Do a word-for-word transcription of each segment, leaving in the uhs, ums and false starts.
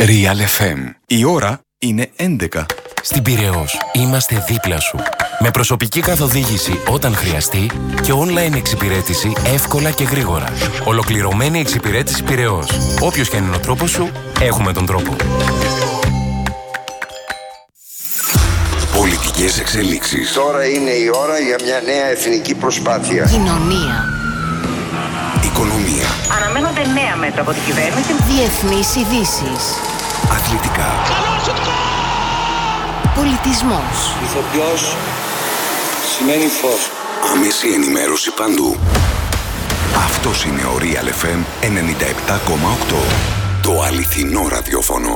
Real εφ εμ. Η ώρα είναι έντεκα. Στην Πειραιώς είμαστε δίπλα σου. Με προσωπική καθοδήγηση όταν χρειαστεί και online εξυπηρέτηση εύκολα και γρήγορα. Ολοκληρωμένη εξυπηρέτηση Πειραιώς. Όποιος και αν είναι ο τρόπος σου, έχουμε τον τρόπο. Πολιτικές εξελίξεις. Τώρα είναι η ώρα για μια νέα εθνική προσπάθεια. Κοινωνία. Οικονομία. Αναμένονται νέα μέτρα από την κυβέρνηση. Διεθνείς ειδήσεις. Αθλητικά. Πολιτισμός. Ηθοποιός σημαίνει φως. Άμεση ενημέρωση παντού. Αυτός είναι ο Real εφ εμ ενενήντα επτά κόμμα οκτώ. Το αληθινό ραδιόφωνο.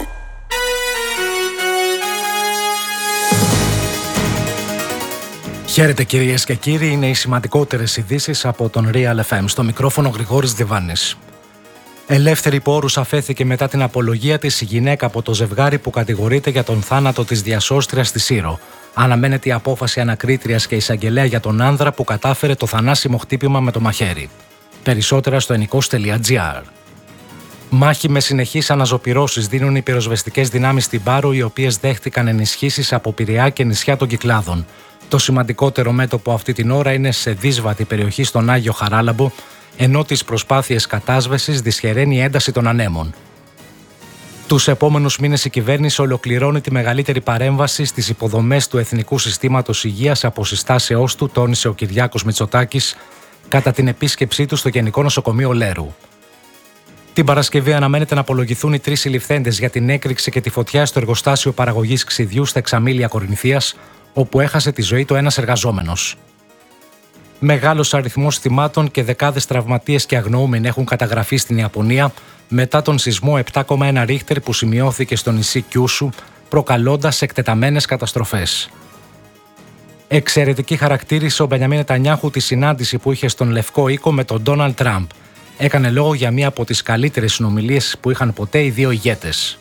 Χαίρετε κυρίες και κύριοι, είναι οι σημαντικότερες ειδήσεις από τον Real εφ εμ. Στο μικρόφωνο Γρηγόρης Διβάνης. Ελεύθερη υπό όρους αφέθηκε μετά την απολογία της η γυναίκα από το ζευγάρι που κατηγορείται για τον θάνατο της διασώστριας στη Σύρο. Αναμένεται η απόφαση ανακρίτριας και εισαγγελέα για τον άνδρα που κατάφερε το θανάσιμο χτύπημα με το μαχαίρι. Περισσότερα στο ενικός τελεία τζι άρ. Μάχη με συνεχείς αναζωπυρώσεις δίνουν οι πυροσβεστικές δυνάμεις στην Πάρο, οι οποίες δέχτηκαν ενισχύσεις από Πειραιά και νησιά των Κυκλάδων. Το σημαντικότερο μέτωπο αυτή την ώρα είναι σε δύσβατη περιοχή στον Άγιο Χαράλαμπο, ενώ τις προσπάθειες κατάσβεσης δυσχεραίνει η ένταση των ανέμων. Τους επόμενους μήνες η κυβέρνηση ολοκληρώνει τη μεγαλύτερη παρέμβαση στις υποδομές του Εθνικού Συστήματος Υγείας από συστάσεώς του, τόνισε ο Κυριάκος Μητσοτάκης κατά την επίσκεψή του στο Γενικό Νοσοκομείο Λέρου. Την Παρασκευή αναμένεται να απολογηθούν οι τρεις συλληφθέντες για την έκρηξη και τη φωτιά στο εργοστάσιο παραγωγής ξυδιού στα Εξαμήλια Κορινθίας, όπου έχασε τη ζωή του ένας εργαζόμενος. Μεγάλος αριθμός θυμάτων και δεκάδες τραυματίες και αγνοούμενοι έχουν καταγραφεί στην Ιαπωνία μετά τον σεισμό επτά κόμμα ένα Ρίχτερ που σημειώθηκε στο νησί Κιούσου, προκαλώντας εκτεταμένες καταστροφές. Εξαιρετική χαρακτήρισε ο Μπενιαμίν Νετανιάχου τη συνάντηση που είχε στον Λευκό Οίκο με τον Ντόναλντ Τραμπ. Έκανε λόγο για μία από τις καλύτερες συνομιλίες που είχαν ποτέ οι δύο ηγέτες.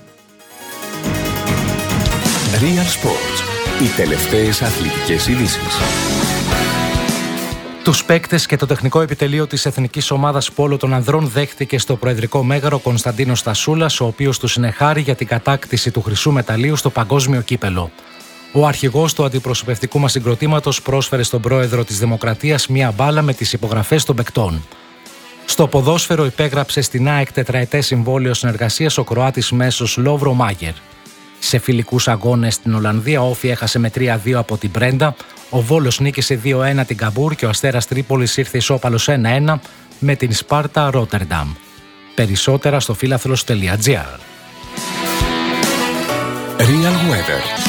Real Sports. Οι τελευταίες αθλητικές ειδήσεις. Τους παίκτες και το τεχνικό επιτελείο της Εθνικής Ομάδας Πόλο των Ανδρών δέχτηκε στο Προεδρικό Μέγαρο Κωνσταντίνος Στασούλας, ο οποίος του συνεχάρει για την κατάκτηση του χρυσού μεταλλίου στο Παγκόσμιο Κύπελο. Ο αρχηγός του αντιπροσωπευτικού μας συγκροτήματος πρόσφερε στον πρόεδρο της Δημοκρατίας μία μπάλα με τις υπογραφές των παικτών. Στο ποδόσφαιρο υπέγραψε στην ΑΕΚ τετραετές συμβόλαιο συνεργασίας ο Κροάτης μέσος Λόβρο Μάγερ. Σε φιλικούς αγώνες στην Ολλανδία, ο Όφι έχασε με τρία δύο από την Μπρέντα, ο Βόλος νίκησε δύο ένα την Καμπούρ και ο Αστέρας Τρίπολης ήρθε ισόπαλος ένα ένα με την Σπάρτα Ρότερνταμ. Περισσότερα στο φύλαθλος τελεία τζι άρ. Real Weather.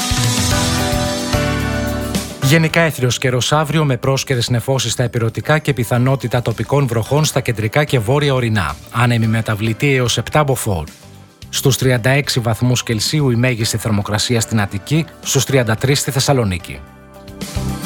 Γενικά έθριος καιρός αύριο με πρόσκαιρες νεφώσεις στα ηπειρωτικά και πιθανότητα τοπικών βροχών στα κεντρικά και βόρεια ορεινά. Άνεμη μεταβλητή έως επτά μποφόρ. Στους τριάντα έξι βαθμούς Κελσίου η μέγιστη θερμοκρασία στην Αττική, στους τριάντα τρεις στη Θεσσαλονίκη.